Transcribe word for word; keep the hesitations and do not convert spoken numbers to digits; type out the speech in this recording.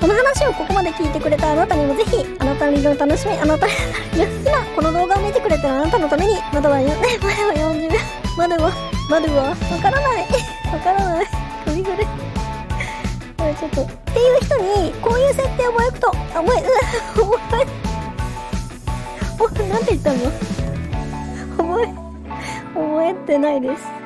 この話をここまで聞いてくれたあなたにもぜひ、あなたなりの楽しみ、あなたなりの好きなこの動画を見てくれてるあなたのために、まだはよ、ね、まだはよんじゅう、まだは、まだは、わからない、わからない、グリグリ。ちょっと、っていう人に、こういう設定を覚えると、あ、覚え、う覚え、お、なんて言ったの覚え、覚えてないです。